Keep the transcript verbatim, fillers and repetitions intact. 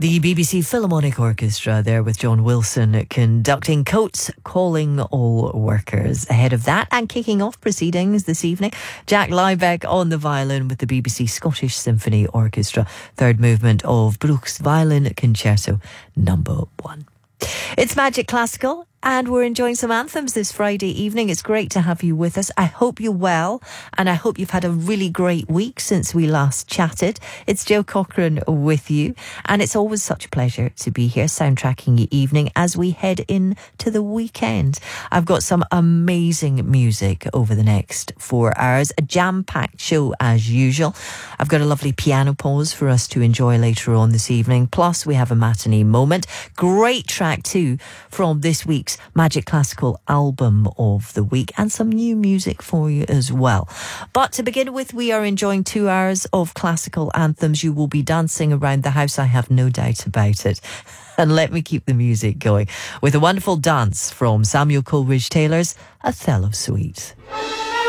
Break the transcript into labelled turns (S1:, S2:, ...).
S1: The B B C Philharmonic Orchestra there with John Wilson conducting Coates Calling All Workers. Ahead of that and kicking off proceedings this evening, Jack Liebeck on the violin with the B B C Scottish Symphony Orchestra. Third movement of Bruch's Violin Concerto number one. It's Magic Classical and we're enjoying some anthems this Friday evening. It's great to have you with us. I hope you're well and I hope you've had a really great week since we last chatted. It's Jo Cochran with you and it's always such a pleasure to be here soundtracking your evening as we head into the weekend. I've got some amazing music over the next four hours, a jam-packed show as usual. I've got a lovely piano pause for us to enjoy later on this evening. Plus we have a matinee moment. Great track too from this week's Magic Classical album of the week and some new music for you as well. But to begin with, we are enjoying two hours of classical anthems. You will be dancing around the house, I have no doubt about it. And let me keep the music going with a wonderful dance from Samuel Coleridge Taylor's Othello Suite.